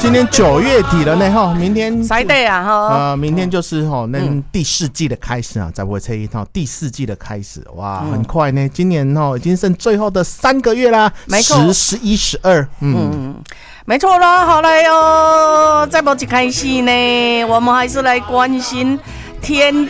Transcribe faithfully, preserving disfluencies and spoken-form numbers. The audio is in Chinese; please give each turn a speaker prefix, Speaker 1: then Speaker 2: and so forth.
Speaker 1: 今天九月底了呢哈，明天
Speaker 2: 塞得啊哈，
Speaker 1: 呃，明天就是哈那第四季的开始啊，在不会车一套第四季的开始，哇，很快呢，今年哈已经剩最后的三个月啦，
Speaker 2: 没错，
Speaker 1: 十、十一、十二，嗯，
Speaker 2: 没错啦，好来哦，在不一开始呢，我们还是来关心天